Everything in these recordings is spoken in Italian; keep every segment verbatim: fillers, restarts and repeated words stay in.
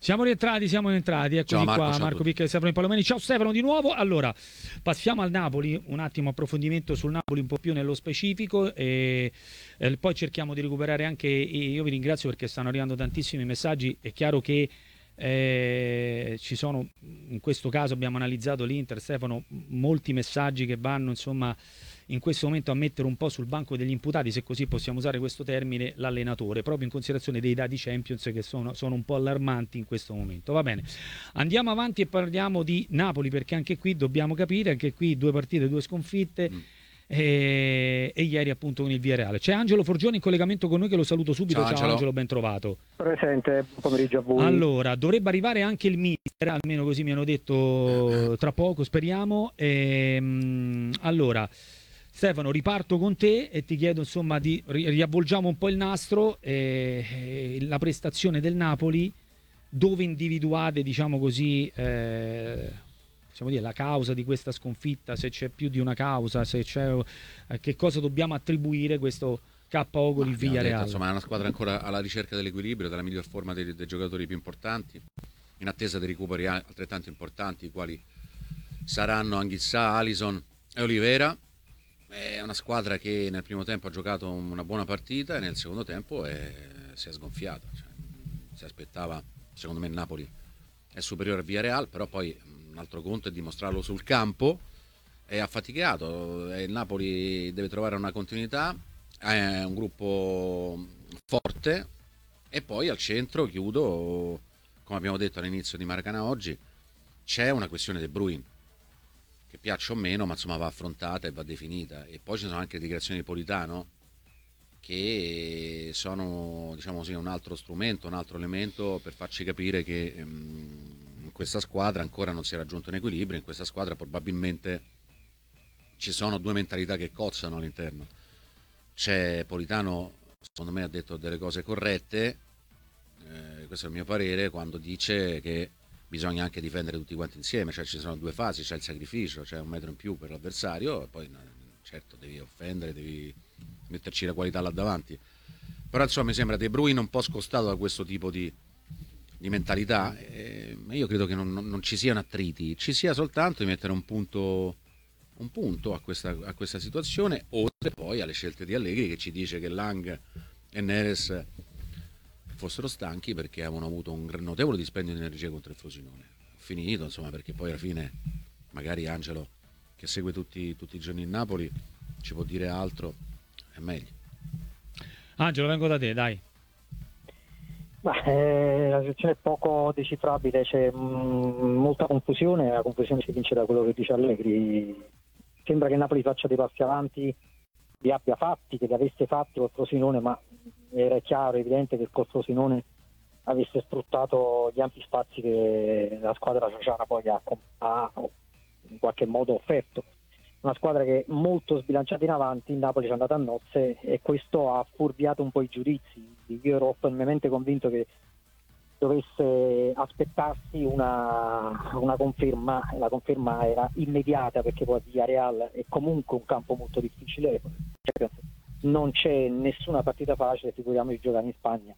Siamo rientrati, siamo rientrati, eccoci ciao, Marco, qua, ciao Marco Picca e Stefano Palomeni. Ciao Stefano di nuovo. Allora, passiamo al Napoli, un attimo approfondimento sul Napoli un po' più nello specifico e, e poi cerchiamo di recuperare anche, io vi ringrazio perché stanno arrivando tantissimi messaggi, è chiaro che eh, ci sono, in questo caso abbiamo analizzato l'Inter, Stefano, molti messaggi che vanno insomma in questo momento a mettere un po' sul banco degli imputati, se così possiamo usare questo termine, l'allenatore, proprio in considerazione dei dati Champions che sono, sono un po' allarmanti in questo momento. Va bene, andiamo avanti e parliamo di Napoli, perché anche qui dobbiamo capire, anche qui due partite, due sconfitte. Mm. E, e ieri appunto con il Villarreal. C'è Angelo Forgione in collegamento con noi, che lo saluto subito. Ciao, Ciao Angelo. Angelo, ben trovato. Presente, buon pomeriggio a voi. Allora, dovrebbe arrivare anche il mister, almeno così mi hanno detto, tra poco, speriamo. E, mh, allora, Stefano, riparto con te e ti chiedo insomma di ri- riavvolgiamo un po' il nastro, eh, eh, la prestazione del Napoli, dove individuate, diciamo così, eh, possiamo dire la causa di questa sconfitta, se c'è più di una causa, se c'è eh, che cosa dobbiamo attribuire questo K O con il Villarreal. Insomma, è una squadra ancora alla ricerca dell'equilibrio, della miglior forma dei, dei giocatori più importanti, in attesa di recuperi altrettanto importanti, quali saranno Anghissà, Alisson e Olivera. È una squadra che nel primo tempo ha giocato una buona partita e nel secondo tempo è, si è sgonfiata. Cioè, si aspettava, secondo me il Napoli è superiore al Villarreal, però poi un altro conto è dimostrarlo sul campo. È affaticato, il Napoli deve trovare una continuità, è un gruppo forte e poi al centro, chiudo, come abbiamo detto all'inizio di Maracanã oggi, c'è una questione De Bruyne, che piaccia o meno, ma insomma va affrontata e va definita. E poi ci sono anche le dichiarazioni di Politano, che sono, diciamo così, un altro strumento, un altro elemento per farci capire che um, in questa squadra ancora non si è raggiunto un equilibrio, in questa squadra probabilmente ci sono due mentalità che cozzano all'interno. C'è Politano, secondo me ha detto delle cose corrette, eh, questo è il mio parere, quando dice che bisogna anche difendere tutti quanti insieme, cioè ci sono due fasi, c'è il sacrificio, c'è un metro in più per l'avversario e poi certo devi offendere, devi metterci la qualità là davanti, però insomma mi sembra De Bruyne un po' scostato da questo tipo di, di mentalità, e io credo che non, non, non ci siano attriti, ci sia soltanto di mettere un punto, un punto a, questa, a questa situazione, oltre poi alle scelte di Allegri, che ci dice che Lang e Neres fossero stanchi perché avevano avuto un notevole dispendio di energia contro il Frosinone. Ho finito, insomma, perché poi alla fine magari Angelo, che segue tutti, tutti i giorni in Napoli, ci può dire altro, è meglio. Angelo, vengo da te, dai. Ma, eh, la situazione è poco decifrabile, c'è mh, molta confusione, la confusione si vince da quello che dice Allegri. Sembra che Napoli faccia dei passi avanti, li abbia fatti, che li avesse fatti col Frosinone, ma era chiaro, evidente che col Frosinone avesse sfruttato gli ampi spazi che la squadra sociana poi ha, ha in qualche modo offerto. Una squadra che è molto sbilanciata in avanti, il Napoli ci è andata a nozze e questo ha fuorviato un po' i giudizi. Io ero fermamente convinto che dovesse aspettarsi una, una conferma, la conferma era immediata, perché poi Villarreal è comunque un campo molto difficile, non c'è nessuna partita facile, figuriamoci giocare in Spagna,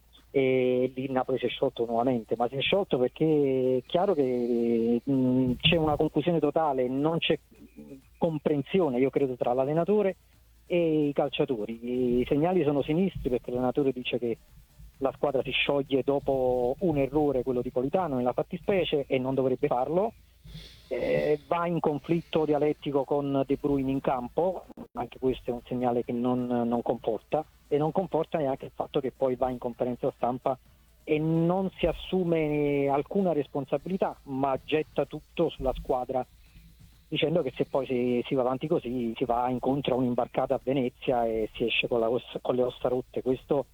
e lì il Napoli si è sciolto nuovamente, ma si è sciolto perché è chiaro che mh, c'è una confusione totale, non c'è comprensione, io credo, tra l'allenatore e i calciatori. I segnali sono sinistri, perché l'allenatore dice che la squadra si scioglie dopo un errore, quello di Politano nella fattispecie, e non dovrebbe farlo. Eh, va in conflitto dialettico con De Bruyne in campo, anche questo è un segnale che non, non comporta, e non comporta neanche il fatto che poi va in conferenza stampa e non si assume alcuna responsabilità, ma getta tutto sulla squadra, dicendo che se poi si, si va avanti così si va incontro a un'imbarcata a Venezia e si esce con, la, con le ossa rotte. Questo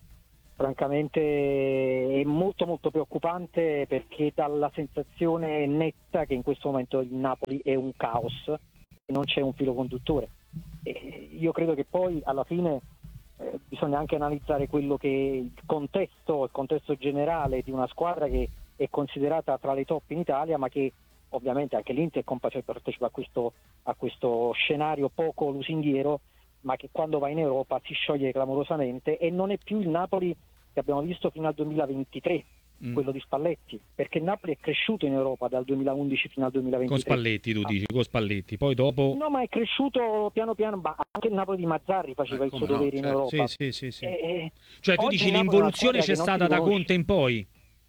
francamente è molto molto preoccupante, perché dà la sensazione netta che in questo momento il Napoli è un caos e non c'è un filo conduttore. E io credo che poi alla fine eh, bisogna anche analizzare quello che è il contesto, il contesto generale di una squadra che è considerata tra le top in Italia, ma che ovviamente anche l'Inter partecipa a questo, a questo scenario poco lusinghiero, ma che quando va in Europa si scioglie clamorosamente e non è più il Napoli che abbiamo visto fino al duemilaventitré, Mm. quello di Spalletti, perché Napoli è cresciuto in Europa dal duemilaundici fino al duemilaventitré. Con Spalletti tu dici, con Spalletti, poi dopo... No, ma è cresciuto piano piano, ma anche il Napoli di Mazzarri faceva Eh, il suo come no, dovere in certo. Europa. Sì, sì, sì, sì. E- Cioè tu oggi dici il Napoli è una l'involuzione squadra c'è che non stata si da riconosce. Conte in poi?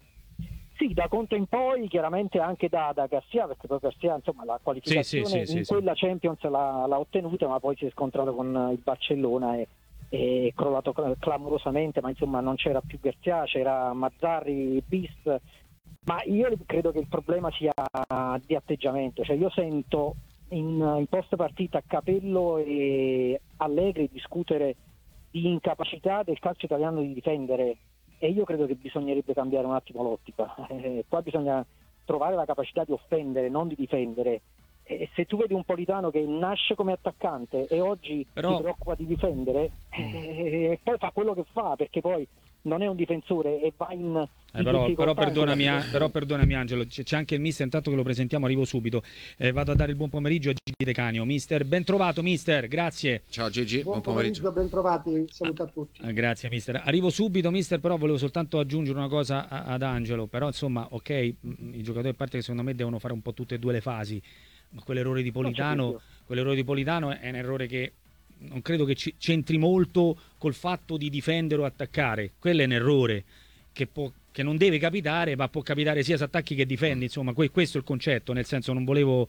Sì, da Conte in poi, chiaramente anche da, da Garcia, perché poi Garcia insomma la qualificazione Sì, sì, sì, in sì, quella Champions l'ha, l'ha ottenuta, ma poi si è scontrato con il Barcellona e e è crollato cl- clamorosamente, ma insomma non c'era più Garcia, c'era Mazzarri bis. Ma io credo che il problema sia di atteggiamento, cioè io sento in, in post partita Capello e Allegri discutere di incapacità del calcio italiano di difendere, e io credo che bisognerebbe cambiare un attimo l'ottica. Eh, qua bisogna trovare la capacità di offendere, non di difendere. E se tu vedi un Politano che nasce come attaccante e oggi Però- si preoccupa di difendere, eh, poi fa quello che fa, perché poi non è un difensore e va in, Eh, in però, difficoltà però, in quella perdonami, a- situazione. però perdonami Angelo, c'è, c'è anche il mister, intanto che lo presentiamo arrivo subito. Eh, vado a dare il buon pomeriggio a Gigi De Canio. Mister, ben trovato mister, grazie. Ciao Gigi, Buon buon pomeriggio. pomeriggio, ben trovati, saluto a tutti. Eh, grazie mister. Arrivo subito mister, però volevo soltanto aggiungere una cosa a- ad Angelo, però insomma ok, mh, i giocatori a parte che secondo me devono fare un po' tutte e due le fasi, ma quell'errore di Non c'è Politano, dubbio. quell'errore di Politano è un errore che non credo che ci- c'entri molto col fatto di difendere o attaccare, quello è un errore che, può, che non deve capitare, ma può capitare sia se attacchi che difendi, insomma que- questo è il concetto, nel senso non volevo,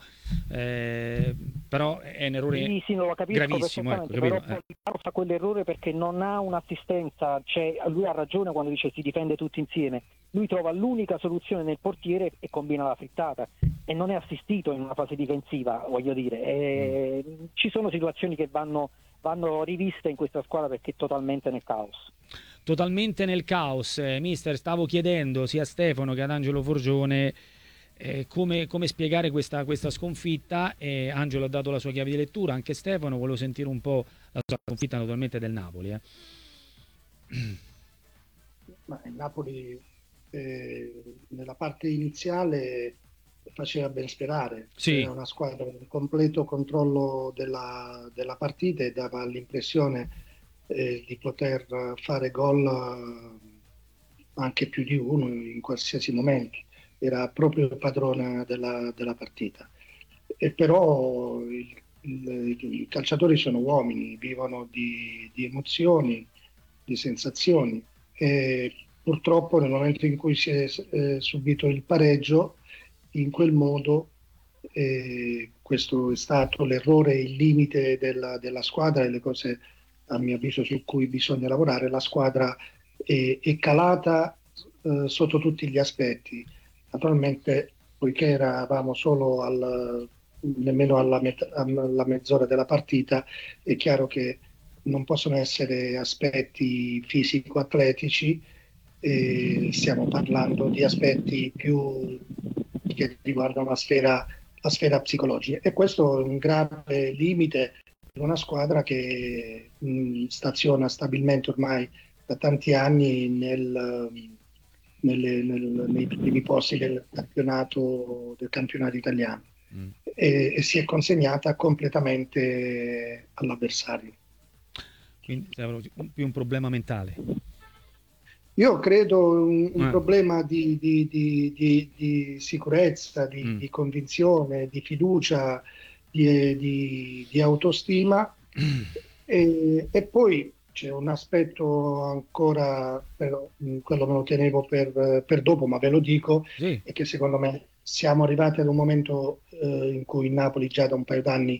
eh, però è un errore Sì, sì, non lo capisco gravissimo, ecco, perfettamente, capito? però Eh. Politano fa quell'errore perché non ha un'assistenza, cioè lui ha ragione quando dice si difende tutti insieme, lui trova l'unica soluzione nel portiere e combina la frittata e non è assistito in una fase difensiva, voglio dire. E ci sono situazioni che vanno, vanno riviste in questa squadra perché è totalmente nel caos. Totalmente nel caos. Eh, mister, stavo chiedendo sia a Stefano che ad Angelo Forgione eh, come, come spiegare questa, questa sconfitta. E Angelo ha dato la sua chiave di lettura, anche Stefano volevo sentire un po' la sua sconfitta naturalmente del Napoli. Eh. Ma il Napoli eh, nella parte iniziale faceva ben sperare, Sì. era una squadra in completo controllo della, della partita e dava l'impressione eh, di poter fare gol eh, anche più di uno in qualsiasi momento, era proprio il padrone della, della partita. E però il, il, i calciatori sono uomini, vivono di, di emozioni, di sensazioni e purtroppo nel momento in cui si è eh, subito il pareggio, in quel modo eh, questo è stato l'errore, il limite della, della squadra e le cose a mio avviso su cui bisogna lavorare. La squadra è, è calata eh, sotto tutti gli aspetti. Naturalmente, poiché eravamo solo al, nemmeno alla, met- alla mezz'ora della partita, è chiaro che non possono essere aspetti fisico-atletici, eh, stiamo parlando di aspetti più che riguardano la sfera, la sfera psicologica, e questo è un grave limite per una squadra che mh, staziona stabilmente ormai da tanti anni nel, nelle, nel, nei primi posti del campionato, del campionato italiano Mm. e, e si è consegnata completamente all'avversario. Quindi è più un problema mentale. Io credo un, un Eh. problema di, di, di, di, di sicurezza, di, Mm. di convinzione, di fiducia, di, di, di autostima e, e poi c'è un aspetto ancora, però, mh, quello me lo tenevo per, per dopo, ma ve lo dico, Sì. è che secondo me siamo arrivati ad un momento eh, in cui il Napoli già da un paio d'anni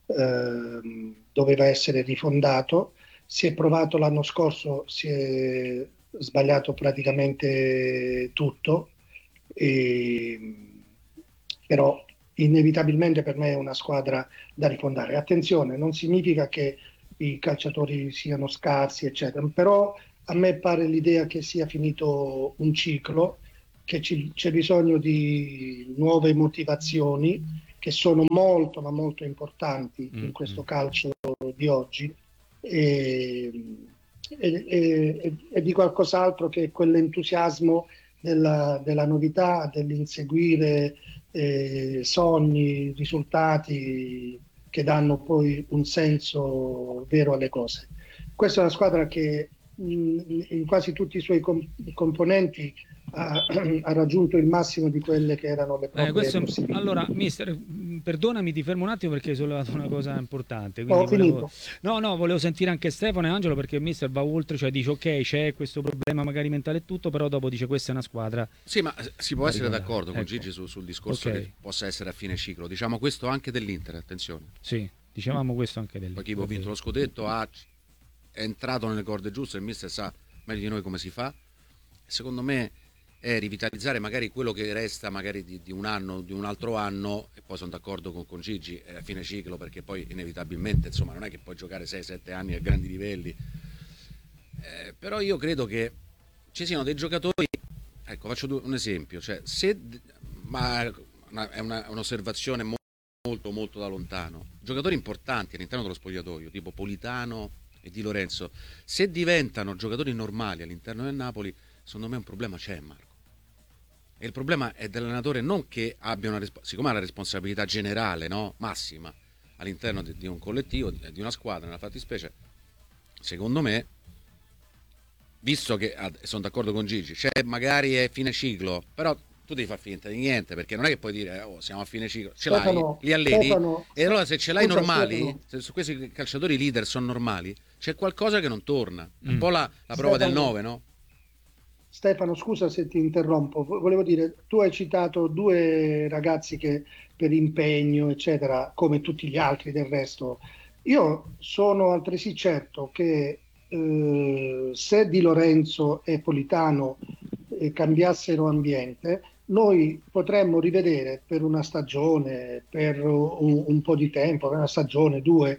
eh, doveva essere rifondato. Si è provato l'anno scorso, si è sbagliato praticamente tutto, e, però inevitabilmente per me è una squadra da rifondare. Attenzione, non significa che i calciatori siano scarsi, eccetera, però a me pare l'idea che sia finito un ciclo, che ci, c'è bisogno di nuove motivazioni che sono molto ma molto importanti in Mm-hmm. questo calcio di oggi, e, e, e, e di qualcos'altro che quell'entusiasmo della, della novità, dell'inseguire eh, sogni, risultati che danno poi un senso vero alle cose. Questa è una squadra che mh, in quasi tutti i suoi com- componenti ha, ha raggiunto il massimo di quelle che erano le proprie Eh, questo è- possibilità. allora, mister, mh, perdonami, ti fermo un attimo perché hai sollevato una cosa importante. Ho Quindi volevo, finito. no, no, volevo sentire anche Stefano e Angelo perché il mister va oltre, cioè dice ok, c'è questo problema magari mentale e tutto, però dopo dice questa è una squadra. Sì, ma si può Da essere ricordare. d'accordo con Ecco. Gigi su- sul discorso Ok. che possa essere a fine ciclo. Diciamo questo anche dell'Inter, attenzione. Sì, dicevamo questo anche del. Poi chi ha vinto lo scudetto ha, è entrato nelle corde giuste, il mister sa meglio di noi come si fa. Secondo me è rivitalizzare magari quello che resta magari di, di un anno, di un altro anno, e poi sono d'accordo con, con Gigi, è a fine ciclo perché poi inevitabilmente insomma non è che puoi giocare sei sette anni a grandi livelli. Eh, però io credo che ci siano dei giocatori, ecco faccio due- un esempio, cioè se, ma una- è una- un'osservazione mo- molto molto da lontano, giocatori importanti all'interno dello spogliatoio tipo Politano e Di Lorenzo, se diventano giocatori normali all'interno del Napoli, secondo me un problema c'è, Marco. E il problema è dell'allenatore, non che abbia una resp- siccome ha la responsabilità generale, no? Massima all'interno di, di un collettivo, di, di una squadra, nella fattispecie, secondo me, visto che ah, sono d'accordo con Gigi, cioè magari è fine ciclo, però tu devi far finta di niente, perché non è che puoi dire oh, siamo a fine ciclo, ce Stefano, l'hai, li alleni, Stefano, e allora se ce l'hai scusa, normali, Stefano. se su questi calciatori leader sono normali, c'è qualcosa che non torna. È un Mm. po' la, la prova del Stefano. nove, no? Stefano, scusa se ti interrompo, Vo- volevo dire, tu hai citato due ragazzi che per impegno, eccetera, come tutti gli altri del resto. Io sono altresì certo che eh, se Di Lorenzo e Politano eh, cambiassero ambiente, noi potremmo rivedere per una stagione, per un, un po' di tempo, per una stagione, due,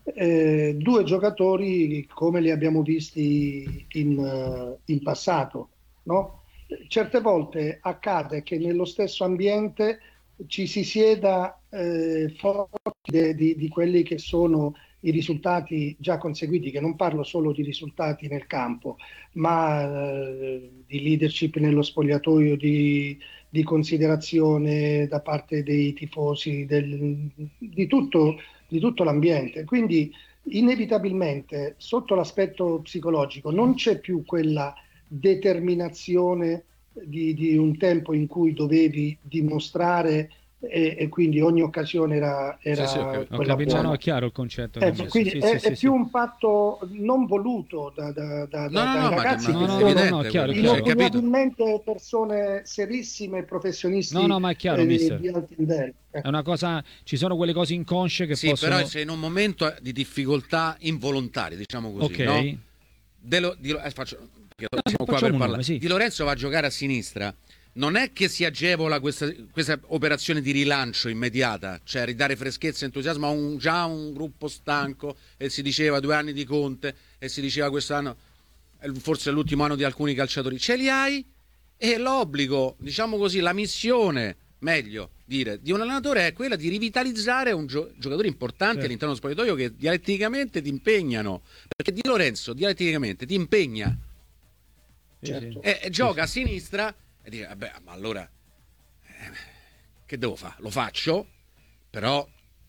eh, due giocatori come li abbiamo visti in, eh, in passato, no? Certe volte accade che nello stesso ambiente ci si sieda eh, forti de- di, di quelli che sono i risultati già conseguiti, che non parlo solo di risultati nel campo, ma eh, di leadership nello spogliatoio, di, di considerazione da parte dei tifosi, del- di tutto, di tutto l'ambiente. Quindi inevitabilmente sotto l'aspetto psicologico non c'è più quella determinazione di, di un tempo in cui dovevi dimostrare e, e quindi ogni occasione era, era Sì, sì, ho capito. Ho quella capito, no, buona. è chiaro il concetto che Eh, hai messo. quindi Sì, è, sì, è sì, sì. più un fatto non voluto da, da- da- No, no, dai no, ma, ragazzi ma No, che no, è no, sono no, no, evidente chiaro, quello, chiaro. cioè, capito? ineguagliamente persone serissime, professionisti No, no, ma è chiaro, eh, mister. di alto livello. Eh. È una cosa, ci sono quelle cose inconsce che Sì, possono. però sei in un momento di difficoltà involontaria, diciamo così, Ok. no? De Lo- di Lo- eh, faccio, perché siamo qua facciamo per un parlare. nome, sì. Di Lorenzo va a giocare a sinistra. Non è che si agevola questa, questa operazione di rilancio immediata, cioè ridare freschezza e entusiasmo a un, già un gruppo stanco, e si diceva due anni di Conte, e si diceva quest'anno, eh, forse è l'ultimo anno di alcuni calciatori. Ce li hai, e l'obbligo, diciamo così, la missione, meglio dire, di un allenatore è quella di rivitalizzare un gio- giocatori importanti Certo. all'interno dello spogliatoio che dialetticamente ti impegnano, perché Di Lorenzo dialetticamente ti impegna Sì, sì. Certo. e, e gioca a sinistra e dice vabbè, ma allora eh, che devo fare? Lo faccio, però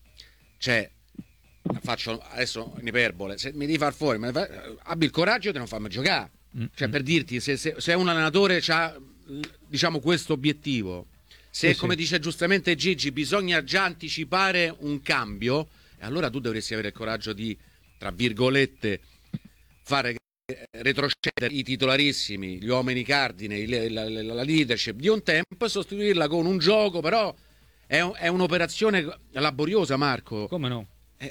cioè faccio adesso in iperbole, se mi devi far fuori me ne fai- abbi il coraggio di non farmi giocare, Mm, cioè mm. per dirti se, se, se un allenatore ha diciamo questo obiettivo, se Sì, come sì. dice giustamente Gigi bisogna già anticipare un cambio, e allora tu dovresti avere il coraggio di, tra virgolette, fare retrocedere i titolarissimi, gli uomini cardine, le- la, la- la leadership di un tempo, e sostituirla con un gioco, però è, un- è un'operazione laboriosa, Marco, Come no?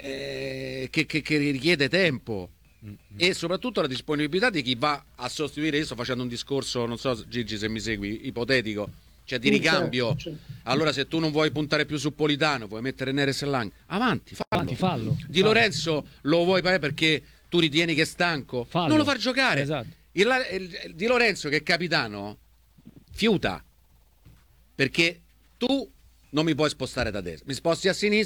eh, che, che- che richiede tempo Mm, e soprattutto la disponibilità di chi va a sostituire. Io sto facendo un discorso, non so Gigi se mi segui, ipotetico, cioè di Sì, ricambio. certo, certo. Allora se tu non vuoi puntare più su Politano, vuoi mettere Neres e Lang, avanti, fallo. Avanti, fallo. Di fallo. Lorenzo lo vuoi fare perché tu ritieni che è stanco, Fallo. non lo far giocare. Esatto. Il, il- Di Lorenzo che è capitano fiuta, perché tu non mi puoi spostare da destra, mi sposti a sinistra